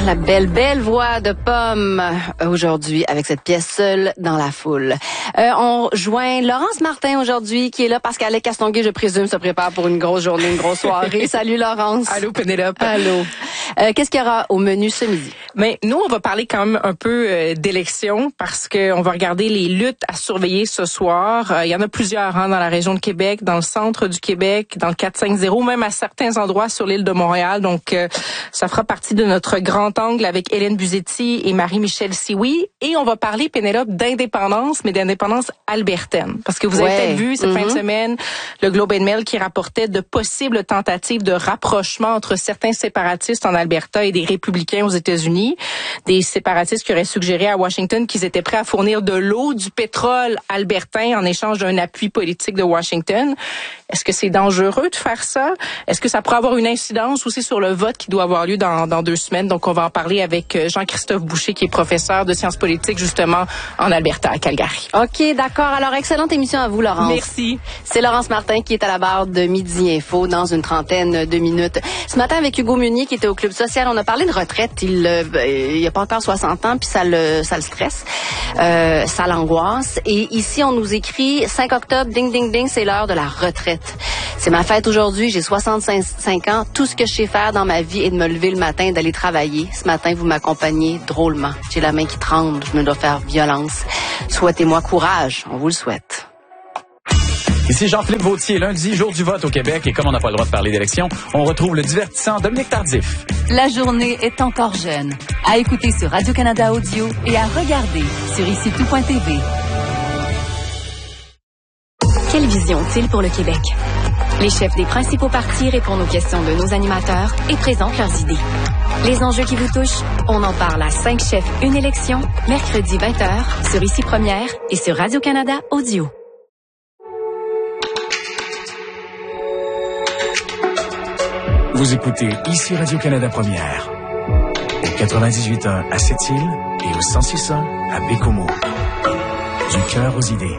la belle voix de Pomme aujourd'hui avec cette pièce Seule dans la foule. On joint Laurence Martin aujourd'hui qui est là parce qu'Alec Castonguay, je présume, se prépare pour une grosse journée, une grosse soirée. Salut Laurence. Allô Pénélope. Allô. Qu'est-ce qu'il y aura au menu ce midi? Mais nous, on va parler quand même un peu d'élections parce que on va regarder les luttes à surveiller ce soir. Il y en a plusieurs dans la région de Québec, dans le centre du Québec, dans le 450, même à certains endroits sur l'île de Montréal. Donc, ça fera partie de notre grand angle avec Hélène Buzetti et Marie-Michel Sioui. Et on va parler, Pénélope, d'indépendance, mais d'indépendance albertaine. Parce que vous avez peut-être vu cette fin de semaine le Globe and Mail qui rapportait de possibles tentatives de rapprochement entre certains séparatistes en Alberta et des républicains aux États-Unis. Des séparatistes qui auraient suggéré à Washington qu'ils étaient prêts à fournir de l'eau, du pétrole albertain en échange d'un appui politique de Washington. Est-ce que c'est dangereux de faire ça? Est-ce que ça pourrait avoir une incidence aussi sur le vote qui doit avoir lieu dans 2 semaines? Donc, on va en parler avec Jean-Christophe Boucher, qui est professeur de sciences politiques, justement, en Alberta, à Calgary. OK, d'accord. Alors, excellente émission à vous, Laurence. Merci. C'est Laurence Martin qui est à la barre de Midi Info dans une trentaine de minutes. Ce matin, avec Hugo Meunier, qui était au Club social, on a parlé de retraite. Il a pas encore 60 ans, puis ça le stresse. Ça l'angoisse. Et ici, on nous écrit 5 octobre, ding, ding, ding, c'est l'heure de la retraite. C'est ma fête aujourd'hui, j'ai 65 ans. Tout ce que je sais faire dans ma vie est de me lever le matin et d'aller travailler. Ce matin, vous m'accompagnez drôlement. J'ai la main qui tremble, je me dois faire violence. Souhaitez-moi courage, on vous le souhaite. Ici Jean-Philippe Vautier, lundi, jour du vote au Québec, et comme on n'a pas le droit de parler d'élection, on retrouve le divertissant Dominique Tardif. La journée est encore jeune. À écouter sur Radio-Canada Audio et à regarder sur IciTout.tv. Quelle vision ont-ils pour le Québec? Les chefs des principaux partis répondent aux questions de nos animateurs et présentent leurs idées. Les enjeux qui vous touchent, on en parle à 5 chefs, une élection, mercredi 20h, sur Ici Première et sur Radio-Canada Audio. Vous écoutez Ici Radio-Canada Première, au 98.1 à Sept-Îles et au 106.1 à Bécomo. Du cœur aux idées.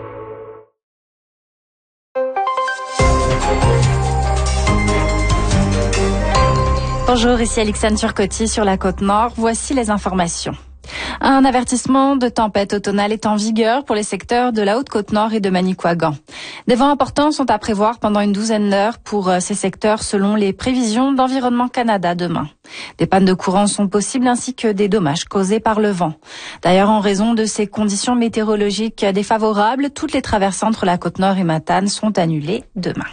Bonjour, ici Alexandre Turcotti sur la Côte-Nord. Voici les informations. Un avertissement de tempête automnale est en vigueur pour les secteurs de la Haute-Côte-Nord et de Manicouagan. Des vents importants sont à prévoir pendant une douzaine d'heures pour ces secteurs selon les prévisions d'Environnement Canada demain. Des pannes de courant sont possibles ainsi que des dommages causés par le vent. D'ailleurs, en raison de ces conditions météorologiques défavorables, toutes les traversées entre la Côte-Nord et Matane sont annulées demain.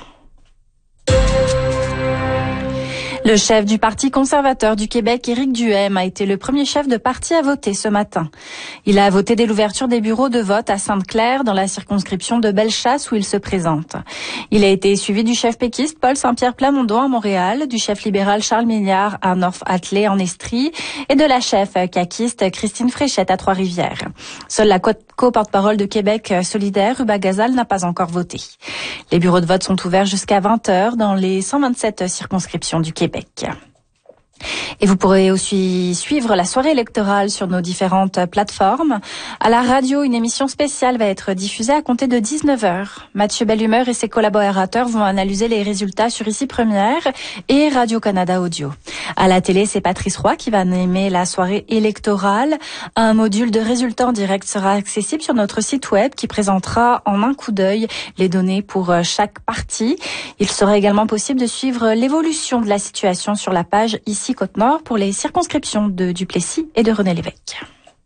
Le chef du Parti conservateur du Québec, Éric Duhaime, a été le premier chef de parti à voter ce matin. Il a voté dès l'ouverture des bureaux de vote à Sainte-Claire, dans la circonscription de Bellechasse où il se présente. Il a été suivi du chef péquiste Paul Saint-Pierre Plamondon à Montréal, du chef libéral Charles Milliard à North-Atlee en Estrie et de la chef caquiste Christine Fréchette à Trois-Rivières. Seule la co-porte-parole de Québec solidaire, Ruba Gazal, n'a pas encore voté. Les bureaux de vote sont ouverts jusqu'à 20h dans les 127 circonscriptions du Québec. Et vous pourrez aussi suivre la soirée électorale sur nos différentes plateformes. À la radio, une émission spéciale va être diffusée à compter de 19h. Mathieu Bellumeur et ses collaborateurs vont analyser les résultats sur Ici Première et Radio-Canada Audio. À la télé, c'est Patrice Roy qui va animer la soirée électorale. Un module de résultats en direct sera accessible sur notre site web qui présentera en un coup d'œil les données pour chaque parti. Il sera également possible de suivre l'évolution de la situation sur la page Ici Côte-Nord pour les circonscriptions de Duplessis et de René-Lévesque.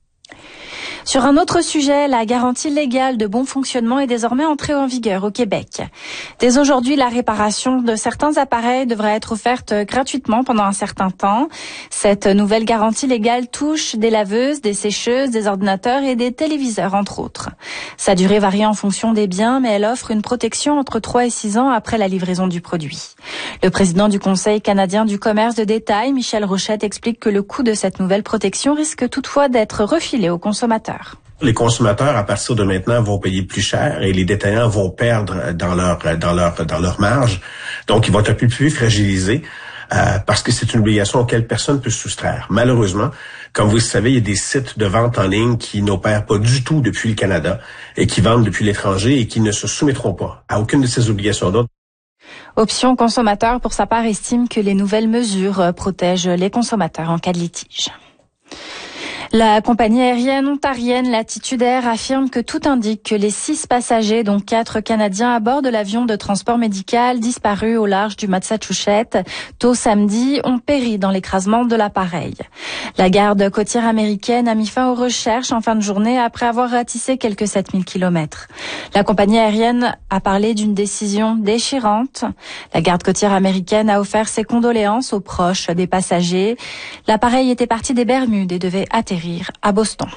Sur un autre sujet, la garantie légale de bon fonctionnement est désormais entrée en vigueur au Québec. Dès aujourd'hui, la réparation de certains appareils devrait être offerte gratuitement pendant un certain temps. Cette nouvelle garantie légale touche des laveuses, des sécheuses, des ordinateurs et des téléviseurs, entre autres. Sa durée varie en fonction des biens, mais elle offre une protection entre 3 et 6 ans après la livraison du produit. Le président du Conseil canadien du commerce de détail, Michel Rochette, explique que le coût de cette nouvelle protection risque toutefois d'être refilé aux consommateurs. Les consommateurs, à partir de maintenant, vont payer plus cher et les détaillants vont perdre dans leur marge. Donc, ils vont être un peu plus fragilisés parce que c'est une obligation auquel personne peut se soustraire. Malheureusement, comme vous le savez, il y a des sites de vente en ligne qui n'opèrent pas du tout depuis le Canada et qui vendent depuis l'étranger et qui ne se soumettront pas à aucune de ces obligations d'autres. Option Consommateur, pour sa part, estime que les nouvelles mesures protègent les consommateurs en cas de litige. La compagnie aérienne ontarienne Latitude Air affirme que tout indique que les 6 passagers, dont 4 Canadiens à bord de l'avion de transport médical disparu au large du Massachusetts tôt samedi, ont péri dans l'écrasement de l'appareil. La garde côtière américaine a mis fin aux recherches en fin de journée après avoir ratissé quelques 7000 km. La compagnie aérienne a parlé d'une décision déchirante. La garde côtière américaine a offert ses condoléances aux proches des passagers. L'appareil était parti des Bermudes et devait atterrir à Boston.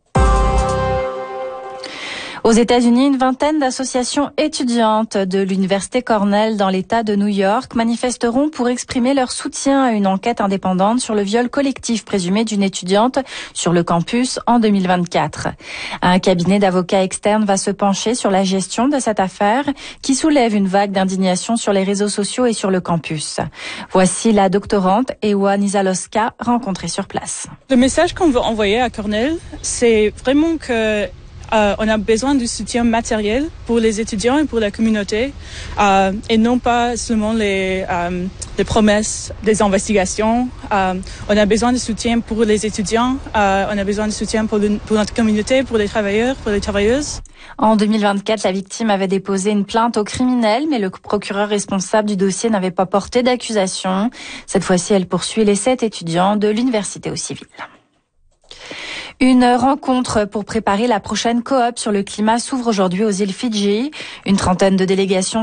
Aux États-Unis, une vingtaine d'associations étudiantes de l'Université Cornell dans l'État de New York manifesteront pour exprimer leur soutien à une enquête indépendante sur le viol collectif présumé d'une étudiante sur le campus en 2024. Un cabinet d'avocats externes va se pencher sur la gestion de cette affaire qui soulève une vague d'indignation sur les réseaux sociaux et sur le campus. Voici la doctorante Ewa Nizalowska rencontrée sur place. Le message qu'on veut envoyer à Cornell, c'est vraiment que on a besoin du soutien matériel pour les étudiants et pour la communauté, et non pas seulement les promesses des investigations. On a besoin de soutien pour les étudiants, on a besoin de soutien pour notre communauté, pour les travailleurs, pour les travailleuses. En 2024, la victime avait déposé une plainte au criminel, mais le procureur responsable du dossier n'avait pas porté d'accusation. Cette fois-ci, elle poursuit les 7 étudiants de l'université au civil. Une rencontre pour préparer la prochaine coop sur le climat s'ouvre aujourd'hui aux îles Fidji. Une trentaine de délégations